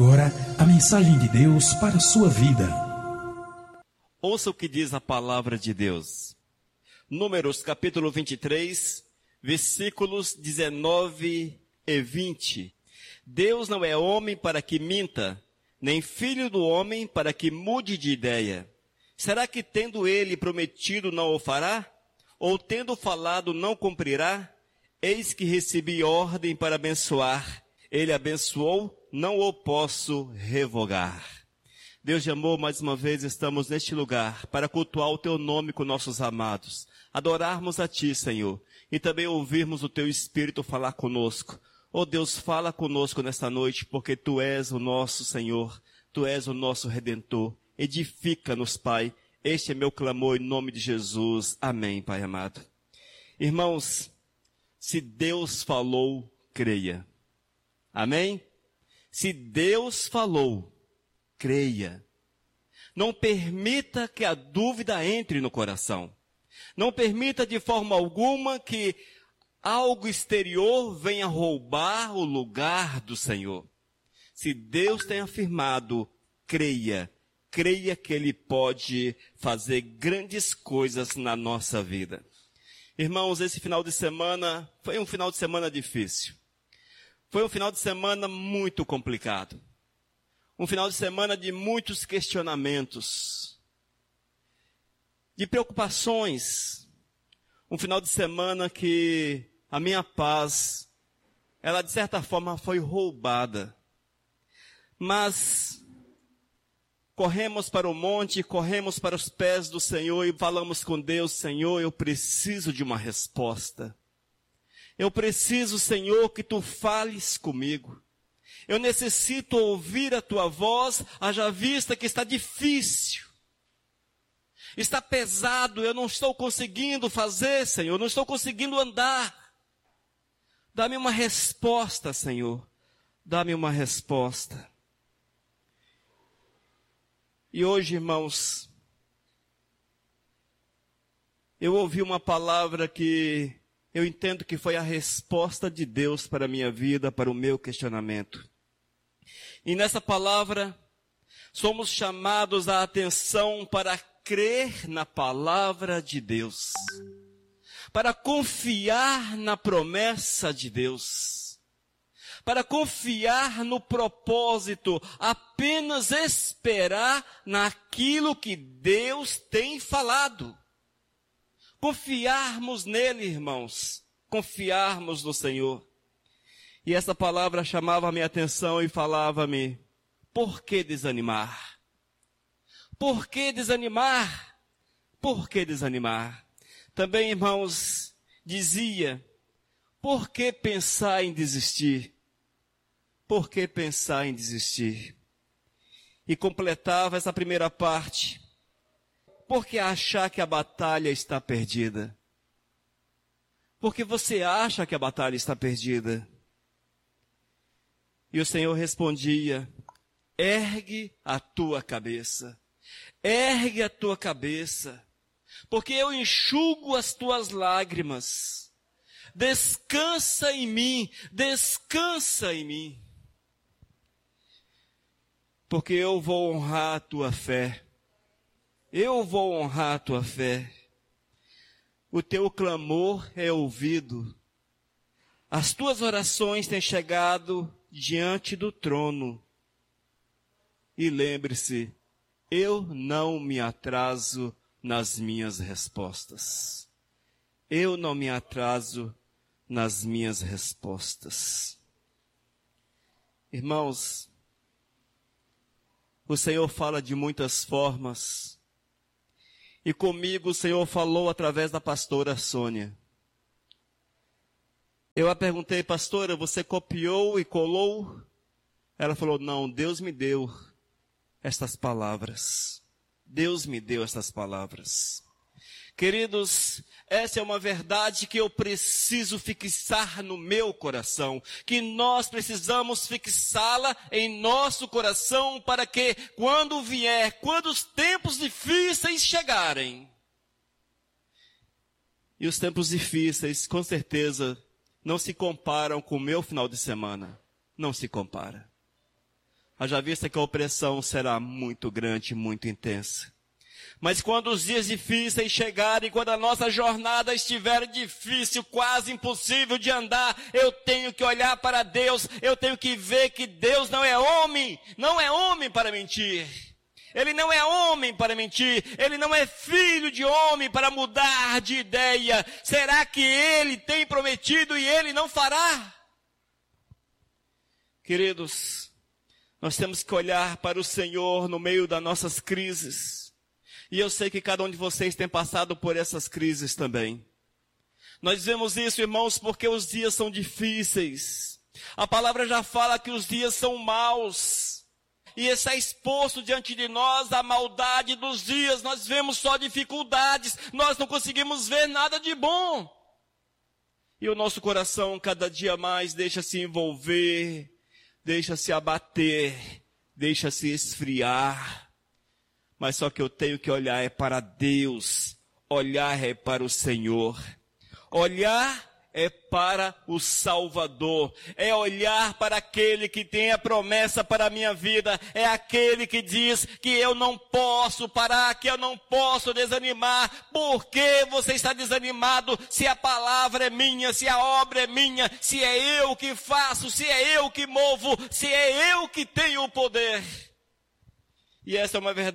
agora a mensagem de Deus para a sua vida. Ouça o que diz a palavra de Deus. Números capítulo 23, versículos 19 e 20. Deus não é homem para que minta, nem filho do homem para que mude de ideia. Será que tendo ele prometido não o fará? Ou tendo falado não cumprirá? Eis que recebi ordem para abençoar. Ele abençoou, não o posso revogar. Deus de amor, mais uma vez estamos neste lugar para cultuar o Teu nome com nossos amados, adorarmos a Ti, Senhor, e também ouvirmos o Teu Espírito falar conosco. Oh Deus, fala conosco nesta noite, porque Tu és o nosso Senhor, Tu és o nosso Redentor. Edifica-nos, Pai. Este é meu clamor em nome de Jesus. Amém, Pai amado. Irmãos, se Deus falou, creia. Amém? Se Deus falou, creia. Não permita que a dúvida entre no coração. Não permita de forma alguma que algo exterior venha roubar o lugar do Senhor. Se Deus tem afirmado, creia. Creia que Ele pode fazer grandes coisas na nossa vida. Irmãos, esse final de semana foi um final de semana difícil. Foi um final de semana muito complicado. Um final de semana de muitos questionamentos, de preocupações. Um final de semana que a minha paz, ela de certa forma foi roubada. Mas corremos para o monte, corremos para os pés do Senhor e falamos com Deus: Senhor, eu preciso de uma resposta. Eu preciso, Senhor, que Tu fales comigo. Eu necessito ouvir a Tua voz, haja vista que está difícil. Está pesado, eu não estou conseguindo fazer, Senhor, não estou conseguindo andar. Dá-me uma resposta, Senhor. Dá-me uma resposta. E hoje, irmãos, eu ouvi uma palavra que eu entendo que foi a resposta de Deus para a minha vida, para o meu questionamento. E nessa palavra, somos chamados a atenção para crer na palavra de Deus, para confiar na promessa de Deus, para confiar no propósito, apenas esperar naquilo que Deus tem falado. Confiarmos nele, irmãos, confiarmos no Senhor. E essa palavra chamava a minha atenção e falava-me: por que desanimar? Por que desanimar? Por que desanimar? Também, irmãos, dizia: por que pensar em desistir? Por que pensar em desistir? E completava essa primeira parte: por que achar que a batalha está perdida? Porque você acha que a batalha está perdida. E o Senhor respondia: ergue a tua cabeça. Ergue a tua cabeça, porque eu enxugo as tuas lágrimas. Descansa em mim, descansa em mim. Porque eu vou honrar a tua fé. Eu vou honrar a tua fé. O teu clamor é ouvido. As tuas orações têm chegado diante do trono. E lembre-se, eu não me atraso nas minhas respostas. Eu não me atraso nas minhas respostas. Irmãos, o Senhor fala de muitas formas. E comigo o Senhor falou através da pastora Sônia. Eu a perguntei: pastora, você copiou e colou? Ela falou: não, Deus me deu estas palavras. Deus me deu estas palavras. Queridos, essa é uma verdade que eu preciso fixar no meu coração, que nós precisamos fixá-la em nosso coração para que quando os tempos difíceis chegarem, e os tempos difíceis com certeza não se comparam com o meu final de semana, não se compara. haja vista que a opressão será muito grande, muito intensa. Mas quando os dias difíceis chegarem, quando a nossa jornada estiver difícil, quase impossível de andar, eu tenho que olhar para Deus, eu tenho que ver que Deus não é homem para mentir. Ele não é homem para mentir, ele não é filho de homem para mudar de ideia. Será que ele tem prometido e ele não fará? Queridos, nós temos que olhar para o Senhor no meio das nossas crises. E eu sei que cada um de vocês tem passado por essas crises também. Nós vemos isso, irmãos, porque os dias são difíceis. A palavra já fala que os dias são maus. E está exposto diante de nós a maldade dos dias. Nós vemos só dificuldades. Nós não conseguimos ver nada de bom. E o nosso coração cada dia mais deixa-se envolver, deixa-se abater, deixa-se esfriar. Mas só que eu tenho que olhar é para Deus, olhar é para o Senhor, olhar é para o Salvador, é olhar para aquele que tem a promessa para a minha vida, é aquele que diz que eu não posso parar, que eu não posso desanimar. Por que você está desanimado se a palavra é minha, se a obra é minha, se é eu que faço, se é eu que movo, se é eu que tenho o poder? E essa é uma verdade.